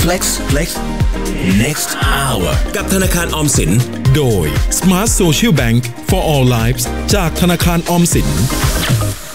Flex Next Hour กับธนาคารออมสินโดย Smart Social Bank for All Lives จากธนาคารออมสิน